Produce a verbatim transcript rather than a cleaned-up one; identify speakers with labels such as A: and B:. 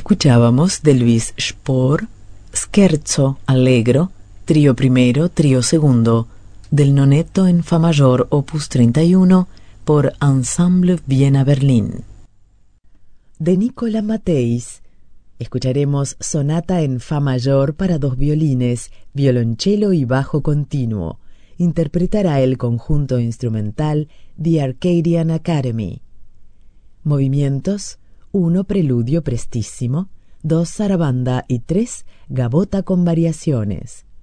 A: Escuchábamos de Luis Spohr, Scherzo Allegro, trío primero, trío segundo, del Nonetto en Fa mayor, opus treinta y uno, por Ensemble Viena Berlín. De Nicola Matteis escucharemos Sonata en Fa mayor para dos violines, violonchelo y bajo continuo. Interpretará el conjunto instrumental The Arcadian Academy. Movimientos: uno Preludio prestissimo, dos Sarabanda y tres Gavotta con variaciones.